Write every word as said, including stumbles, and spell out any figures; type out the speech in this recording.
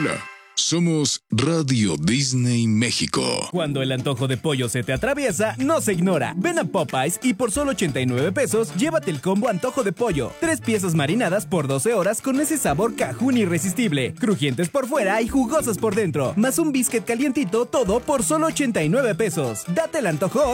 Hola, somos Radio Disney México. Cuando el antojo de pollo se te atraviesa, no se ignora. Ven a Popeyes y por solo ochenta y nueve pesos, llévate el combo antojo de pollo. Tres piezas marinadas por doce horas con ese sabor cajún irresistible. Crujientes por fuera y jugosas por dentro. Más un biscuit calientito, todo por solo ochenta y nueve pesos. Date el antojo